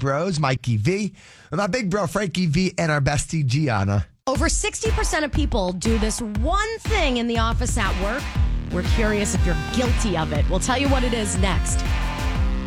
bros, Mikey V, with my big bro, Frankie V, and our bestie, Gianna. Over 60% of people do this one thing in the office at work. We're curious if you're guilty of it. We'll tell you what it is next.